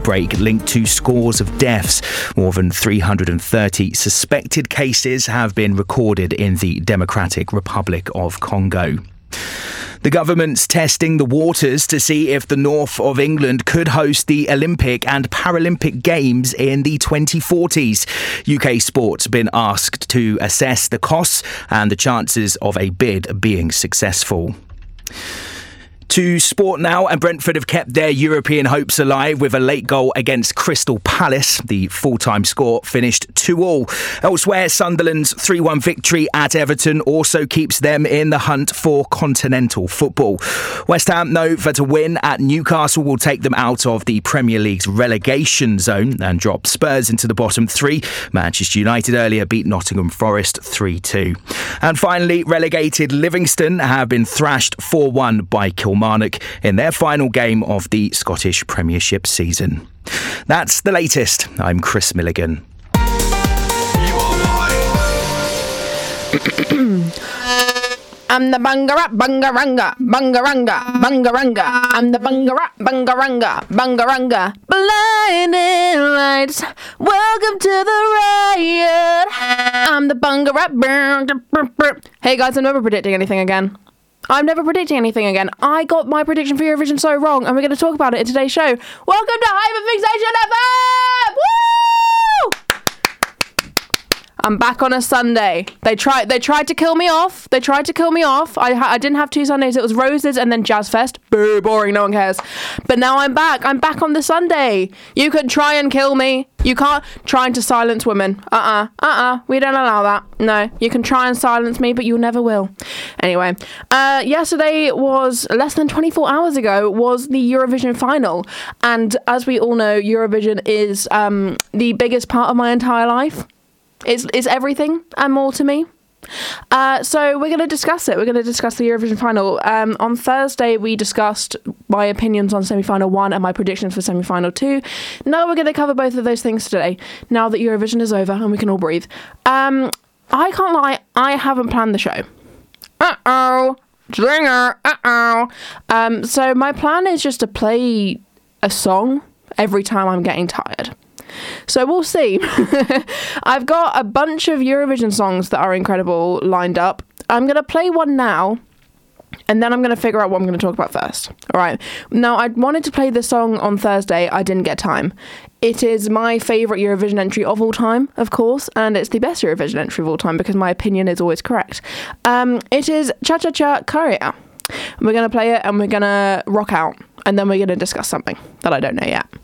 outbreak linked to scores of deaths. More than 330 suspected cases have been recorded in the Democratic Republic of Congo. The government's testing the waters to see if the north of England could host the Olympic and Paralympic Games in the 2040s. UK Sport's been asked to assess the costs and the chances of a bid being successful. To sport now, and Brentford have kept their European hopes alive with a late goal against Crystal Palace. The full-time score finished 2-2. Elsewhere, Sunderland's 3-1 victory at Everton also keeps them in the hunt for continental football. West Ham know that a win at Newcastle will take them out of the Premier League's relegation zone and drop Spurs into the bottom three. Manchester United earlier beat Nottingham Forest 3-2. And finally, relegated Livingston have been thrashed 4-1 by Kilmarnock in their final game of the Scottish Premiership season. That's the latest. I'm Chris Milligan. I'm the bungarap, bungaranga, bungaranga, bungaranga. I'm the bungarap, bungaranga, bungaranga. Blinding lights, welcome to the riot. I'm the bungarap. Hey guys, I'm never predicting anything again. I got my prediction for Eurovision so wrong, and we're going to talk about it in today's show. Welcome to Hyperfixation FM! Woo! I'm back on a Sunday. They tried to kill me off. I didn't have two Sundays. It was Roses and then Jazz Fest. Boo, boring, no one cares. But now I'm back. I'm back on the Sunday. You can try and kill me. You can't trying to silence women. We don't allow that. No, you can try and silence me, but you never will. Anyway, yesterday was less than 24 hours ago was the Eurovision final. And as we all know, Eurovision is the biggest part of my entire life. It's everything and more to me. So we're going to discuss it. We're going to discuss the Eurovision final. On Thursday, we discussed my opinions on semi-final 1 and my predictions for semi-final 2. Now we're going to cover both of those things today, now that Eurovision is over and we can all breathe. I can't lie, I haven't planned the show. Zinger, so my plan is just to play a song every time I'm getting tired. So we'll see. I've got a bunch of Eurovision songs that are incredible lined up. I'm going to play one now, and then I'm going to figure out what I'm going to talk about first. All right. Now, I wanted to play this song on Thursday. I didn't get time. It is my favourite Eurovision entry of all time, of course, and it's the best Eurovision entry of all time because my opinion is always correct. It is Cha Cha Cha Korea. We're going to play it and we're going to rock out, and then we're going to discuss something that I don't know yet.